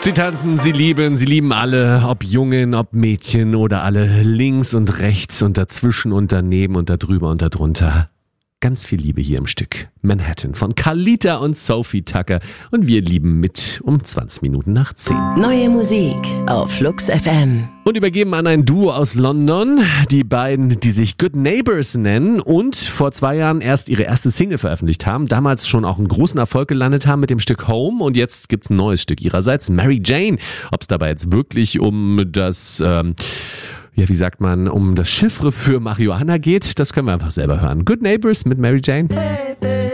Sie tanzen, sie lieben alle, ob Jungen, ob Mädchen oder alle links und rechts und dazwischen und daneben und da drüber und da drunter. Ganz viel Liebe hier im Stück Manhattan von Carlita und Sophie Tucker und wir lieben mit um 20 Minuten nach 10. Neue Musik auf Flux FM. Und übergeben an ein Duo aus London, die beiden, die sich Good Neighbors nennen und vor 2 Jahren erst ihre erste Single veröffentlicht haben, damals schon auch einen großen Erfolg gelandet haben mit dem Stück Home und jetzt gibt's ein neues Stück ihrerseits, Mary Jane. Ob es dabei jetzt wirklich um das um das Chiffre für Marihuana geht, das können wir einfach selber hören. Good Neighbors mit Mary Jane.